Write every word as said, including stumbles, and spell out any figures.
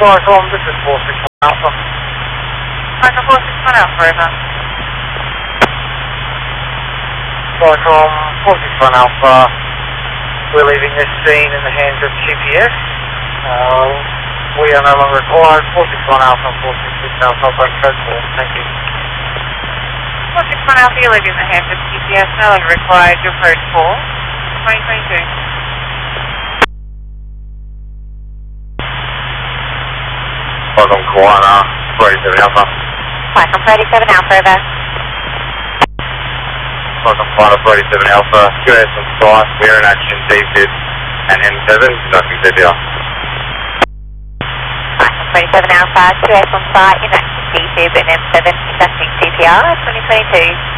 Cyclone, this is four six one Alpha. Cyclone four six one Alpha, over. Cyclone four six one Alpha, we're leaving this scene in the hands of G P S. Uh, we are no longer required. four six one Alpha and four six six Alpha, both code four. Thank you. four six one Alpha, you're leaving the hands of G P S, no longer required. Your code four, twenty twenty-two. Cyclone Koala, thirty-seven Alpha. Cyclone thirty-seven Alpha, over. Cyclone Koala, thirty-seven Alpha, Q S on site, we're in action, D F I B and M seven, conducting C P R. Cyclone thirty-seven Alpha, Q S on site, in action, D F I B and M seven, conducting C P R, twenty twenty-two.